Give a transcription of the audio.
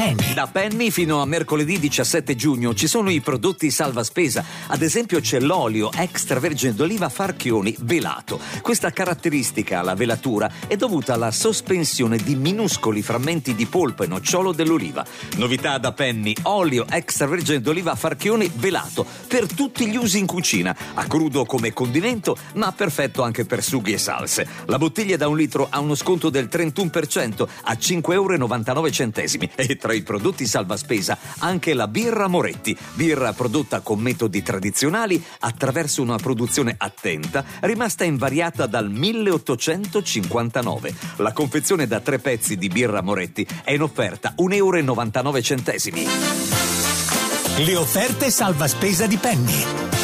Penny. Da Penny fino a mercoledì 17 giugno ci sono i prodotti salva spesa. Ad esempio c'è l'olio extravergine d'oliva Farchioni velato. Questa caratteristica alla velatura è dovuta alla sospensione di minuscoli frammenti di polpo e nocciolo dell'oliva. Novità da Penny: olio extravergine d'oliva Farchioni velato per tutti gli usi in cucina, a crudo come condimento, ma perfetto anche per sughi e salse. La bottiglia da 1 litro ha uno sconto del 31% a €5,99. E tra i prodotti salva spesa anche la birra Moretti, birra prodotta con metodi tradizionali attraverso una produzione attenta, rimasta invariata dal 1859. La confezione da 3 pezzi di birra Moretti è in offerta €1,99. Le offerte salva spesa di Penny.